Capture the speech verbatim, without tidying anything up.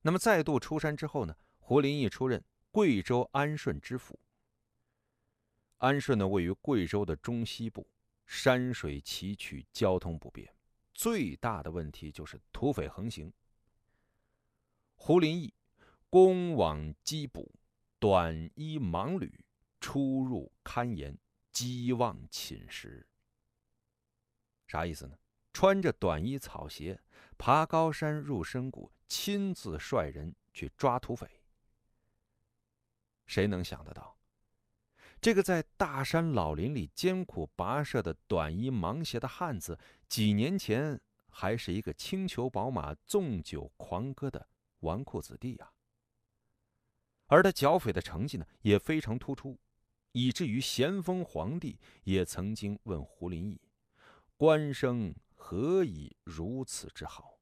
那么再度出山之后呢，胡林翼出任贵州安顺知府。安顺呢，位于贵州的中西部，山水崎岖，交通不便，最大的问题就是土匪横行。胡林翼公往缉捕，短衣盲履，出入堪严，积望寝食。啥意思呢？穿着短衣草鞋，爬高山入深谷，亲自率人去抓土匪。谁能想得到，这个在大山老林里艰苦跋涉的短衣盲鞋的汉子，几年前还是一个轻裘宝马、纵酒狂歌的纨绔子弟啊！而他剿匪的成绩呢，也非常突出，以至于咸丰皇帝也曾经问胡林翼：“官生何以如此之好？”